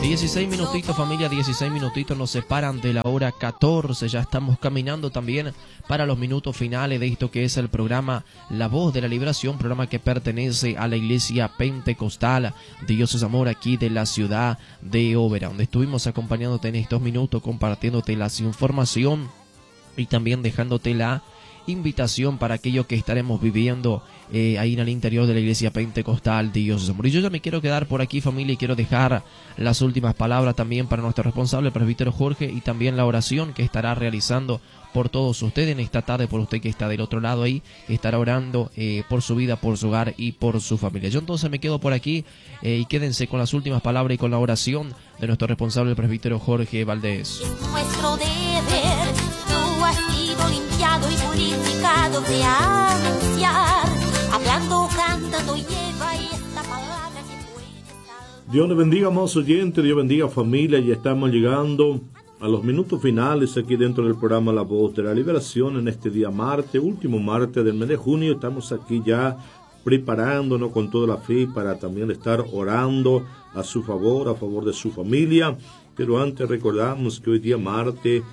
16 minutitos, familia, 16 minutitos nos separan de la hora 14. Ya estamos caminando también para los minutos finales de esto que es el programa La Voz de la Liberación, programa que pertenece a la Iglesia Pentecostal Dios es Amor aquí de la ciudad de Oberá, donde estuvimos acompañándote en estos minutos, compartiéndote la información y también dejándote la invitación para aquello que estaremos viviendo ahí en el interior de la Iglesia Pentecostal Dios es Amor. Y yo ya me quiero quedar por aquí, familia, y quiero dejar las últimas palabras también para nuestro responsable, el presbítero Jorge, y también la oración que estará realizando por todos ustedes en esta tarde, por usted que está del otro lado ahí, que estará orando por su vida, por su hogar y por su familia. Yo entonces me quedo por aquí y quédense con las últimas palabras y con la oración de nuestro responsable, el presbítero Jorge Valdés. Es nuestro deber, tú has sido limpiado y purificado de anunciar, hablando, cantando, lleva esta palabra que puede salvar. Dios le bendiga, amados oyentes, Dios bendiga, familia, y estamos llegando a los minutos finales aquí dentro del programa La Voz de la Liberación en este día martes, último martes del mes de junio. Estamos aquí ya preparándonos con toda la fe para también estar orando a favor de su familia. Pero antes recordamos que hoy día martes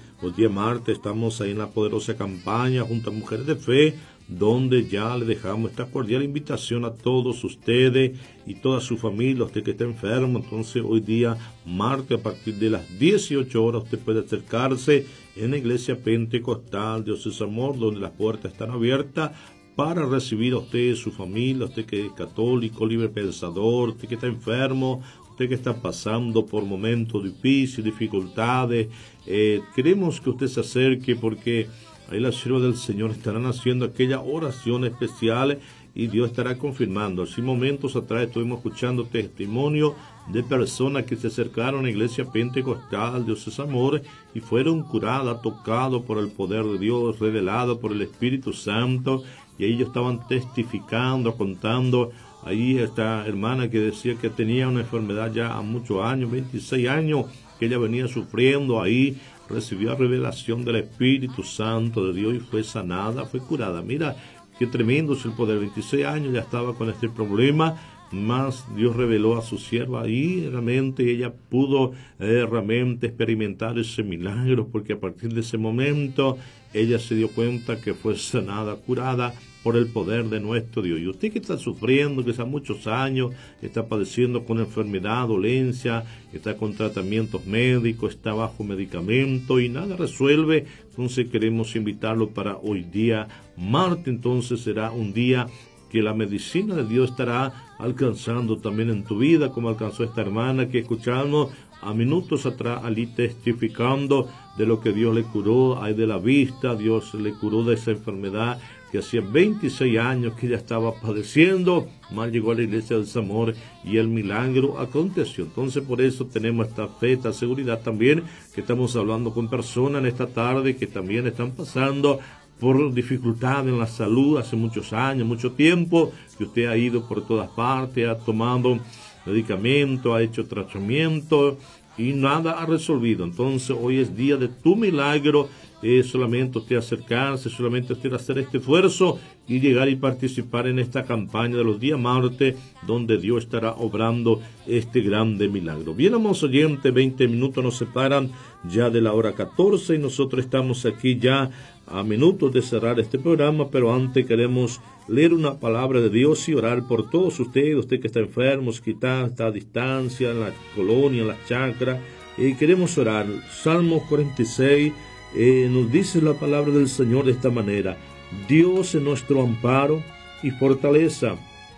estamos ahí en la poderosa campaña junto a Mujeres de Fe, donde ya le dejamos esta cordial invitación a todos ustedes y toda su familia, usted que está enfermo. Entonces hoy día, martes, a partir de las 18 horas, usted puede acercarse en la Iglesia Pentecostal Dios es Amor, donde las puertas están abiertas para recibir a usted, su familia, usted que es católico, libre pensador, usted que está enfermo, usted que está pasando por momentos difíciles, dificultades. Queremos que usted se acerque porque ahí las siervas del Señor estarán haciendo aquella oración especial y Dios estará confirmando. Hace momentos atrás estuvimos escuchando testimonio de personas que se acercaron a la Iglesia Pentecostal Dios es Amor y fueron curadas, tocados por el poder de Dios, revelados por el Espíritu Santo, y ellos estaban testificando, contando. Ahí esta hermana que decía que tenía una enfermedad ya a muchos años, 26 años, que ella venía sufriendo ahí, recibió revelación del Espíritu Santo de Dios y fue sanada, fue curada. Mira qué tremendo es el poder. 26 años ya estaba con este problema, más Dios reveló a su sierva y realmente ella pudo realmente experimentar ese milagro, porque a partir de ese momento ella se dio cuenta que fue sanada, curada por el poder de nuestro Dios. Y usted que está sufriendo, que hace muchos años está padeciendo con enfermedad, dolencia, está con tratamientos médicos, está bajo medicamento y nada resuelve, entonces queremos invitarlo para hoy día, martes. Entonces será un día que la medicina de Dios estará alcanzando también en tu vida, como alcanzó esta hermana que escuchamos a minutos atrás, allí testificando de lo que Dios le curó, ahí de la vista, Dios le curó de esa enfermedad que hacía 26 años que ella estaba padeciendo, más llegó a la Iglesia del Amor y el milagro aconteció. Entonces por eso tenemos esta fe, esta seguridad también, que estamos hablando con personas en esta tarde que también están pasando por dificultad en la salud hace muchos años, mucho tiempo, que usted ha ido por todas partes, ha tomado medicamento, ha hecho tratamiento y nada ha resolvido. Entonces hoy es día de tu milagro. Solamente usted acercarse, solamente usted hacer este esfuerzo y llegar y participar en esta campaña de los días martes, donde Dios estará obrando este grande milagro. Bien, amados oyentes, 20 minutos nos separan ya de la hora 14 y nosotros estamos aquí ya a minutos de cerrar este programa, pero antes queremos leer una palabra de Dios y orar por todos ustedes, usted que está enfermo, que está a distancia, en la colonia, en la chacra, queremos orar. Salmo 46 nos dice la palabra del Señor de esta manera: Dios es nuestro amparo y fortaleza,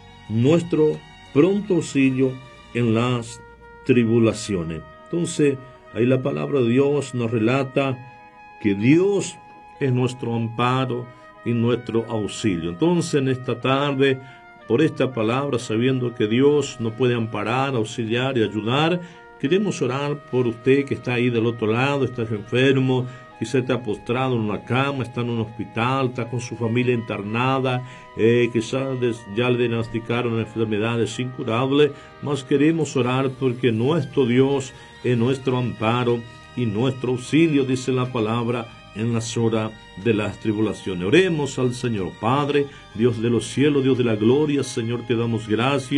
nuestro pronto auxilio en las tribulaciones. Entonces, ahí la palabra de Dios nos relata que Dios es nuestro amparo y nuestro auxilio. Entonces, en esta tarde, por esta palabra, sabiendo que Dios nos puede amparar, auxiliar y ayudar, queremos orar por usted que está ahí del otro lado, está enfermo, quizá está postrado en una cama, está en un hospital, está con su familia internada, quizás ya le diagnosticaron enfermedades incurables, mas queremos orar porque nuestro Dios es nuestro amparo y nuestro auxilio, dice la palabra, en las horas de las tribulaciones. Oremos al Señor. Padre, Dios de los cielos, Dios de la gloria, Señor, te damos gracias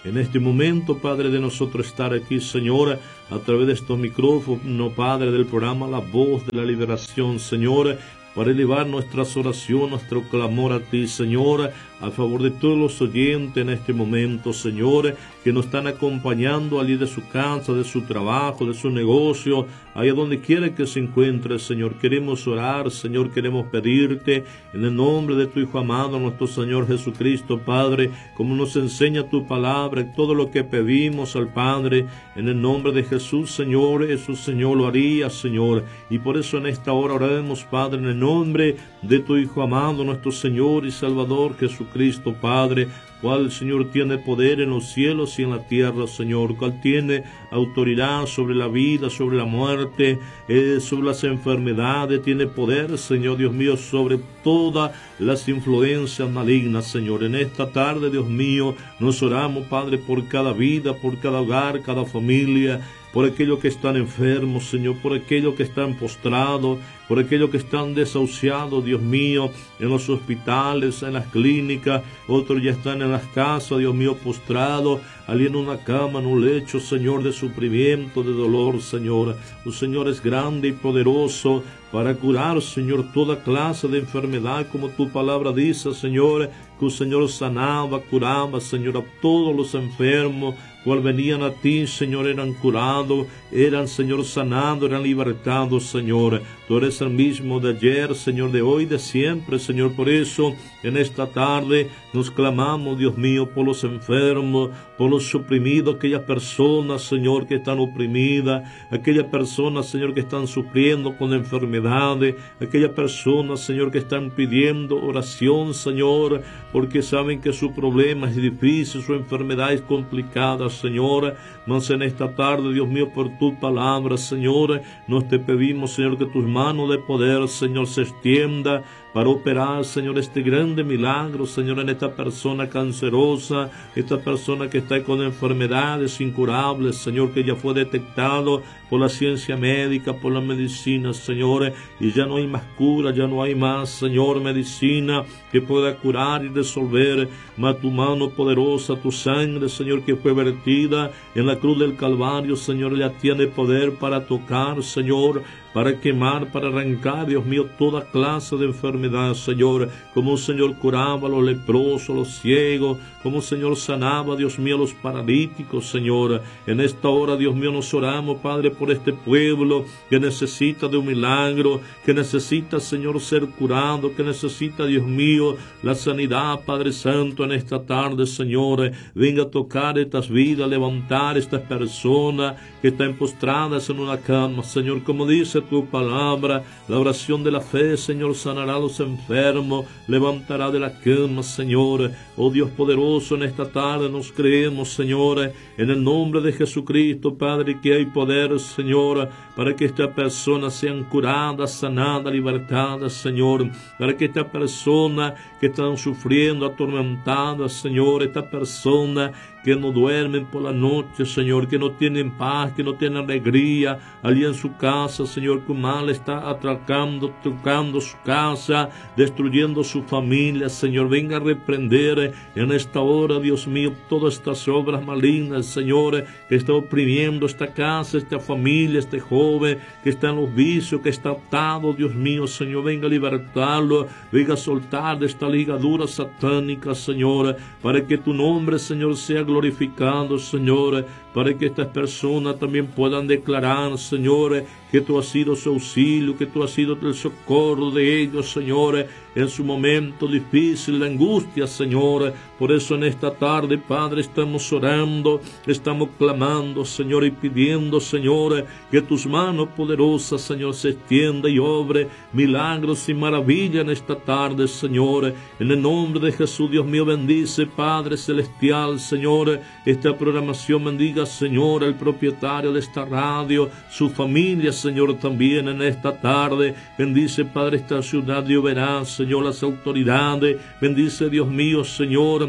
en este momento, Padre, de nosotros estar aquí, Señor, a través de estos micrófonos, Padre, del programa La Voz de la Liberación, Señor, para elevar nuestras oraciones, nuestro clamor a ti, Señor, a favor de todos los oyentes en este momento, Señor, que nos están acompañando allí de su casa, de su trabajo, de su negocio, allá donde quiera que se encuentre, Señor. Queremos orar, Señor, queremos pedirte en el nombre de tu Hijo amado, nuestro Señor Jesucristo, Padre, como nos enseña tu palabra, todo lo que pedimos al Padre, en el nombre de Jesús, Señor, eso, Señor, lo haría, Señor. Y por eso en esta hora oremos, Padre, en el nombre de tu Hijo amado, nuestro Señor y Salvador Jesucristo, Padre, cual, Señor, tiene poder en los cielos y en la tierra, Señor, cual tiene autoridad sobre la vida, sobre la muerte, sobre las enfermedades, tiene poder, Señor, Dios mío, sobre todas las influencias malignas, Señor. En esta tarde, Dios mío, nos oramos, Padre, por cada vida, por cada hogar, cada familia, por aquellos que están enfermos, Señor, por aquellos que están postrados, por aquellos que están desahuciados, Dios mío, en los hospitales, en las clínicas, otros ya están en las casas, Dios mío, postrados, allí en una cama, en un lecho, Señor, de sufrimiento, de dolor, Señor. Tu Señor es grande y poderoso para curar, Señor, toda clase de enfermedad, como tu palabra dice, Señor, que el Señor sanaba, curaba, Señor, a todos los enfermos, cual venían a ti, Señor, eran curados, eran, Señor, sanados, eran libertados, Señor. Tú eres el mismo de ayer, Señor, de hoy, de siempre, Señor. Por eso, en esta tarde, nos clamamos, Dios mío, por los enfermos, por los oprimidos, aquellas personas, Señor, que están oprimidas, aquellas personas, Señor, que están sufriendo con enfermedades, aquellas personas, Señor, que están pidiendo oración, Señor, porque saben que su problema es difícil, su enfermedad es complicada, Señor. Mas en esta tarde, Dios mío, por tu palabra, Señor, nos te pedimos, Señor, que tus manos de poder, Señor, se extienda para operar, Señor, este grande milagro, Señor, en esta persona cancerosa, esta persona que está con enfermedades incurables, Señor, que ya fue detectado por la ciencia médica, por la medicina, Señor, y ya no hay más cura, ya no hay más, Señor, medicina que pueda curar y resolver, mas tu mano poderosa, tu sangre, Señor, que fue vertida en la cruz del Calvario, Señor, ya tiene poder para tocar, Señor, para quemar, para arrancar, Dios mío, toda clase de enfermedad, Señor, como, Señor, curaba a los leprosos, los ciegos, como, Señor, sanaba, Dios mío, a los paralíticos, Señor. En esta hora, Dios mío, nos oramos, Padre, por este pueblo que necesita de un milagro, que necesita, Señor, ser curado, que necesita, Dios mío, la sanidad, Padre Santo, en esta tarde, Señor. Venga a tocar estas vidas, levantar estas personas que están postradas en una cama, Señor, como dice tu palabra, la oración de la fe, Señor, sanará a los enfermos, levantará de la cama, Señor. Oh Dios poderoso, en esta tarde nos creemos, Señor, en el nombre de Jesucristo, Padre, que hay poder, Señor, para que estas personas sean curadas, sanadas, libertadas, Señor, para que estas personas que están sufriendo, atormentadas, Señor, estas personas que no duermen por la noche, Señor, que no tienen paz, que no tienen alegría, allí en su casa, Señor, que el mal está atracando, tocando su casa, destruyendo su familia, Señor, venga a reprender en esta hora, Dios mío, todas estas obras malignas, Señor, que está oprimiendo esta casa, esta familia, este joven que está en los vicios, que está atado, Dios mío, Señor, venga a libertarlo, venga a soltar de esta ligadura satánica, Señor, para que tu nombre, Señor, sea glorificado, Señor, para que estas personas también puedan declarar, Señor, que tú has sido su auxilio, que tú has sido el socorro de ellos, Señor, en su momento difícil, la angustia, Señor. Por eso en esta tarde, Padre, estamos orando, estamos clamando, Señor, y pidiendo, Señor, que tus manos poderosas, Señor, se extienda y obre milagros y maravillas en esta tarde, Señor. En el nombre de Jesús, Dios mío, bendice, Padre celestial, Señor, esta programación, bendiga, Señor, el propietario de esta radio, su familia, Señor, también en esta tarde. Bendice, Padre, esta ciudad de Oberá, Señor, las autoridades. Bendice, Dios mío, Señor,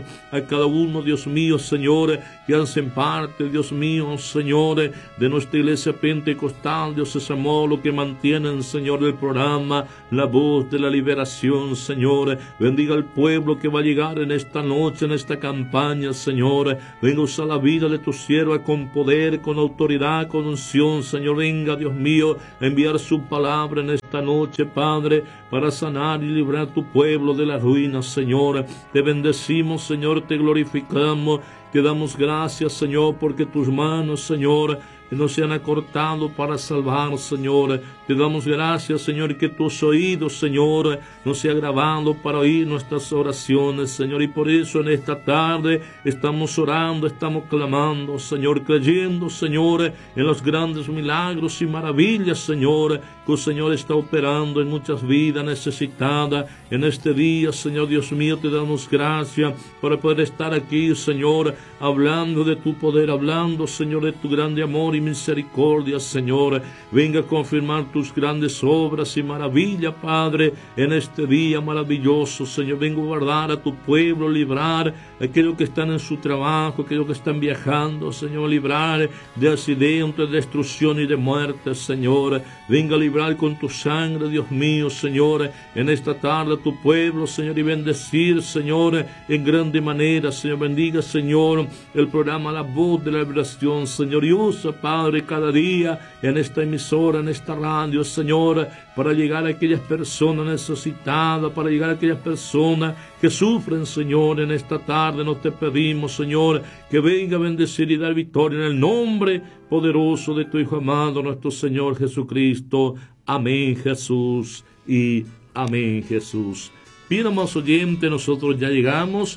Señor, a cada uno, Dios mío, Señor, que hacen parte, Dios mío, Señor, de nuestra iglesia pentecostal, Dios es amor, lo que mantienen, Señor, el programa La Voz de la Liberación, Señor. Bendiga al pueblo que va a llegar en esta noche, en esta campaña, Señor. Venga, usa la vida de tu sierva con poder, con autoridad, con unción, Señor. Venga, Dios mío, a enviar su palabra en esta noche, Padre, para sanar y librar tu pueblo de la ruina, Señor. Te bendecimos, Señor, te glorificamos, te damos gracias, Señor, porque tus manos, Señor, no se han acortado para salvar, Señor. Te damos gracias, Señor, que tus oídos, Señor, no se han grabado para oír nuestras oraciones, Señor. Y por eso en esta tarde estamos orando, estamos clamando, Señor, creyendo, Señor, en los grandes milagros y maravillas, Señor, que el Señor está operando en muchas vidas necesitadas. En este día, Señor Dios mío, te damos gracias para poder estar aquí, Señor, hablando de tu poder, hablando, Señor, de tu grande amor y misericordia, Señor. Venga a confirmar tus grandes obras y maravillas, Padre, en este día maravilloso, Señor. Vengo a guardar a tu pueblo, librar a aquellos que están en su trabajo, aquellos que están viajando, Señor, librar de accidentes, de destrucción y de muerte, Señor. Venga a librar con tu sangre, Dios mío, Señor, en esta tarde a tu pueblo, Señor, y bendecir, Señor, en grande manera, Señor. Bendiga, Señor, el programa La Voz de la Liberación, Señor, y usa, Padre, cada día en esta emisora, en esta radio, Señor, para llegar a aquellas personas necesitadas, para llegar a aquellas personas que sufren, Señor, en esta tarde. Nos te pedimos, Señor, que venga a bendecir y dar victoria en el nombre poderoso de tu Hijo amado, nuestro Señor Jesucristo. Amén, Jesús, y amén, Jesús. Bien, amados oyentes, nosotros ya llegamos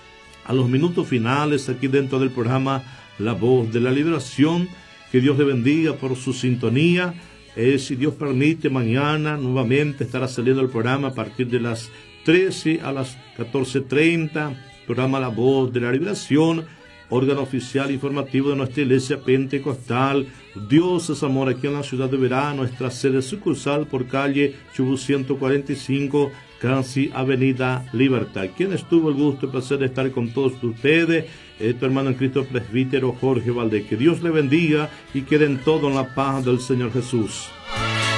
a los minutos finales aquí dentro del programa La Voz de la Liberación. Que Dios le bendiga por su sintonía. Si Dios permite, mañana nuevamente estará saliendo el programa a partir de las 13 a las 14:30. Programa La Voz de la Liberación, órgano oficial informativo de nuestra iglesia pentecostal. Dios es amor, aquí en la ciudad de Verá, nuestra sede sucursal por calle Chubut 145, casi Avenida Libertad. Quien estuvo el gusto y placer de estar con todos ustedes, tu hermano en Cristo presbítero Jorge Valdés. Que Dios le bendiga y queden todos en la paz del Señor Jesús.